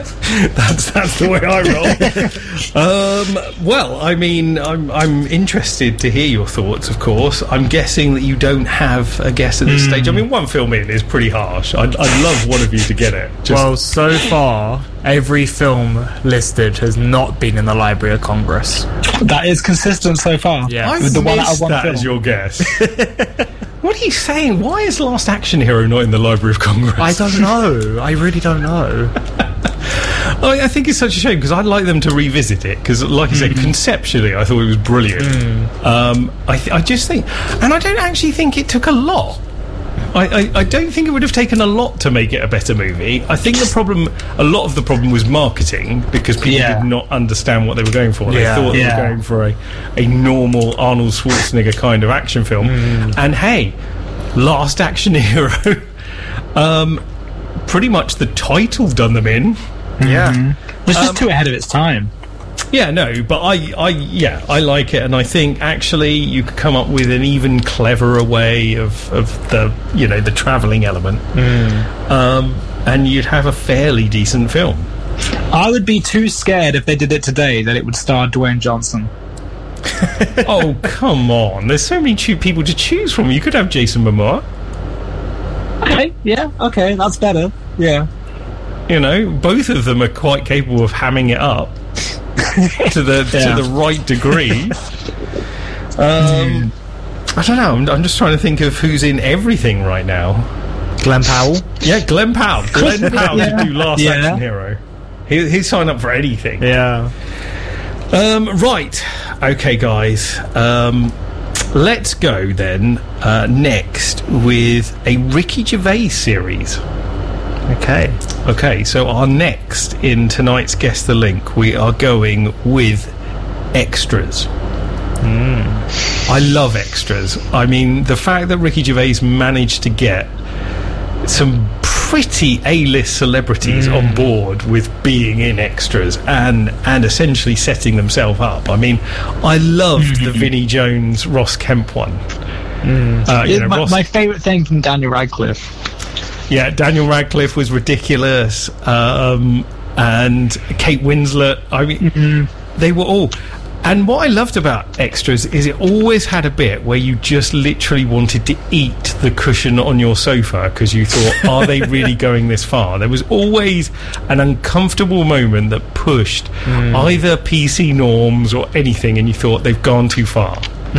That's the way I roll. Well, I mean, I'm interested to hear your thoughts, of course. I'm guessing that you don't have a guess at this stage. I mean, one film in is pretty harsh. I'd love one of you to get it. Well, so far, every film listed has not been in the Library of Congress. That is consistent so far. Yeah. I've With the one out missed of one that film. as your guess. What are you saying? Why is Last Action Hero not in the Library of Congress? I don't know. I really don't know. I think it's such a shame because I'd like them to revisit it because, like I said, conceptually I thought it was brilliant. I just think, and I don't actually think it took a lot. I don't think it would have taken a lot to make it a better movie. I think a lot of the problem was marketing because people did not understand what they were going for. They thought they were going for a normal Arnold Schwarzenegger kind of action film. And hey, Last Action Hero, pretty much the title done them in. Yeah. It was just too ahead of its time. Yeah, no, but I like it, and I think actually you could come up with an even cleverer way of the travelling element, and you'd have a fairly decent film. I would be too scared if they did it today that it would star Dwayne Johnson. Oh, come on! There's so many people to choose from. You could have Jason Momoa. Okay, that's better. Yeah. You know, both of them are quite capable of hamming it up to the right degree. I don't know. I'm just trying to think of who's in everything right now. Glenn Powell. Yeah, Glenn Powell. Glenn Powell should do Last Action Hero. He'd sign up for anything. Yeah. Right. Okay, guys. Let's go then next with a Ricky Gervais series. Okay, so our next in tonight's Guess the Link, we are going with Extras. I love Extras. I mean, the fact that Ricky Gervais managed to get some pretty A-list celebrities on board with being in Extras and essentially setting themselves up. I mean, I loved the Vinnie Jones, Ross Kemp one. My favourite thing from Daniel Radcliffe. Yeah, Daniel Radcliffe was ridiculous, and Kate Winslet. I mean, they were all. And what I loved about Extras is it always had a bit where you just literally wanted to eat the cushion on your sofa because you thought, are they really going this far? There was always an uncomfortable moment that pushed either PC norms or anything, and you thought they've gone too far.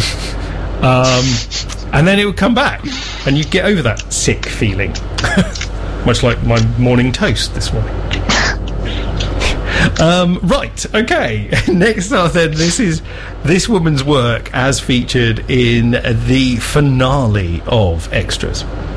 And then it would come back, and you'd get over that sick feeling. Much like my morning toast this morning. Right, okay. Next up then, this is this woman's work as featured in the finale of Extras.